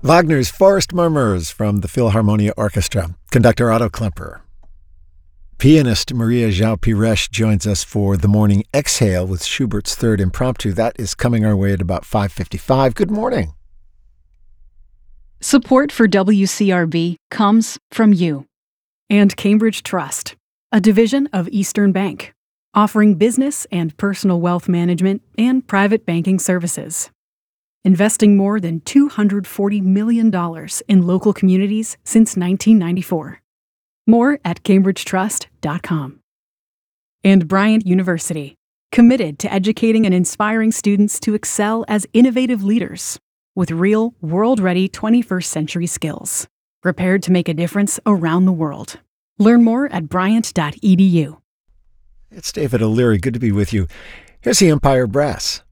Wagner's Forest Murmurs from the Philharmonia Orchestra. Conductor Otto Klemper. Pianist Maria João Pires joins us for the morning exhale with Schubert's Third Impromptu. That is coming our way at about 5:55. Good morning. Support for WCRB comes from you and Cambridge Trust, a division of Eastern Bank, offering business and personal wealth management and private banking services. Investing more than $240 million in local communities since 1994. More at cambridgetrust.com. And Bryant University, committed to educating and inspiring students to excel as innovative leaders with real, world-ready 21st century skills, prepared to make a difference around the world. Learn more at bryant.edu. It's David O'Leary. Good to be with you. Here's the Empire Brass.